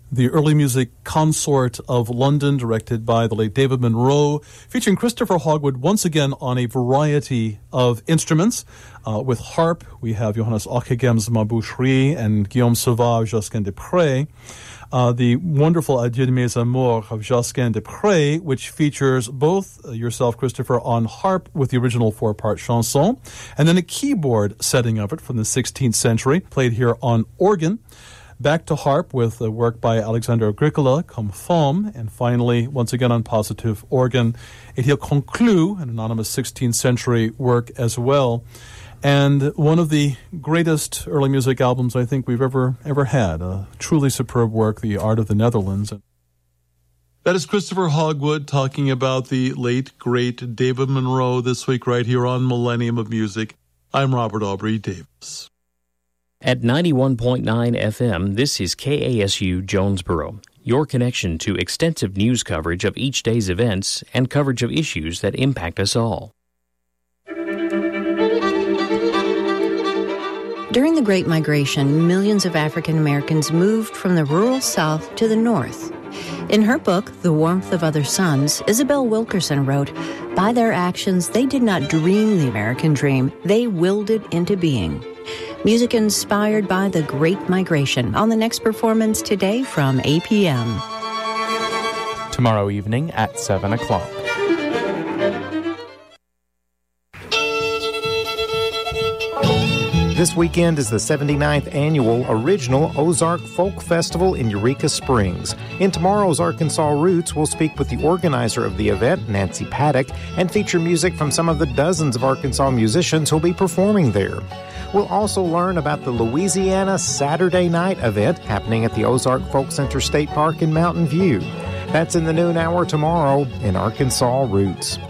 the early music consort of London, directed by the late David Monroe, featuring Christopher Hogwood once again on a variety of instruments. With harp, we have Johannes Ockhegem's Ma Boucherie and Guillaume Sauvage, Josquin des Prez. The wonderful Adieu de mes amours of Josquin des Prez, which features both yourself, Christopher, on harp with the original four-part chanson, and then a keyboard setting of it from the 16th century, played here on organ. Back to harp with a work by Alexandre Agricola, Comme Femme, and finally, once again on positive organ, Étienne Conclus, an anonymous 16th century work as well. And one of the greatest early music albums I think we've ever had. A truly superb work, The Art of the Netherlands. That is Christopher Hogwood talking about the late, great David Monroe this week right here on Millennium of Music. I'm Robert Aubrey Davis. At 91.9 FM, this is KASU Jonesboro, your connection to extensive news coverage of each day's events and coverage of issues that impact us all. During the Great Migration, millions of African Americans moved from the rural South to the North. In her book, The Warmth of Other Suns, Isabel Wilkerson wrote, "By their actions, they did not dream the American dream. They willed it into being." Music inspired by the Great Migration on the next performance today from 8 p.m. Tomorrow evening at 7 o'clock. This weekend is the 79th annual Original Ozark Folk Festival in Eureka Springs. In tomorrow's Arkansas Roots, we'll speak with the organizer of the event, Nancy Paddock, and feature music from some of the dozens of Arkansas musicians who'll be performing there. We'll also learn about the Louisiana Saturday Night event happening at the Ozark Folk Center State Park in Mountain View. That's in the noon hour tomorrow in Arkansas Roots.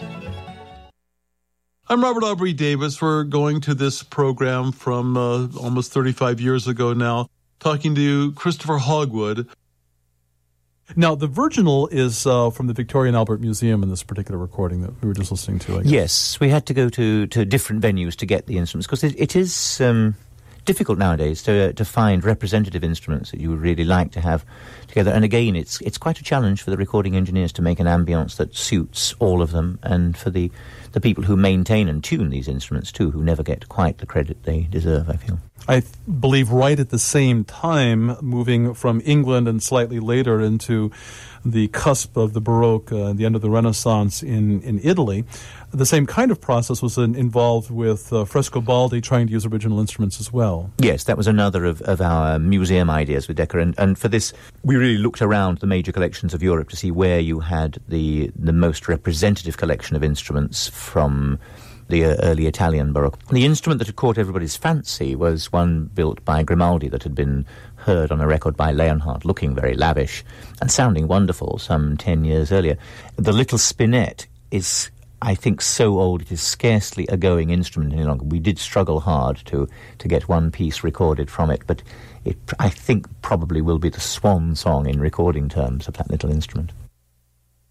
I'm Robert Aubrey Davis. We're going to this program from almost 35 years ago now, talking to Christopher Hogwood. Now, the virginal is from the Victoria and Albert Museum in this particular recording that we were just listening to, I guess. Yes, we had to go to different venues to get the instruments, because it is difficult nowadays to find representative instruments that you would really like to have together. And again, it's quite a challenge for the recording engineers to make an ambience that suits all of them, and for the people who maintain and tune these instruments too, who never get quite the credit they deserve, I feel. I believe right at the same time, moving from England and slightly later into the cusp of the Baroque, the end of the Renaissance in Italy, the same kind of process was involved with Frescobaldi trying to use original instruments as well. Yes, that was another of our museum ideas with Decker, and for this we really looked around the major collections of Europe to see where you had the most representative collection of instruments from the early Italian Baroque. The instrument that had caught everybody's fancy was one built by Grimaldi that had been heard on a record by Leonhardt, looking very lavish and sounding wonderful some 10 years earlier. The little spinet is, I think, so old it is scarcely a going instrument any longer. We did struggle hard to get one piece recorded from it, but it, I think, probably will be the swan song in recording terms of that little instrument.